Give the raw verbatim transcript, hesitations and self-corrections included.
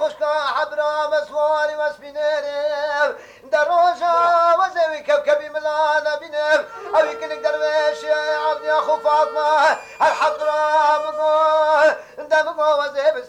خوشكا حبرا مسواري واسبينير دروجة وزوي كوكبي ملانا بينير أوي كنك درويش يا عبدي أخو فاطمة الحضرة بقول دمقو وزي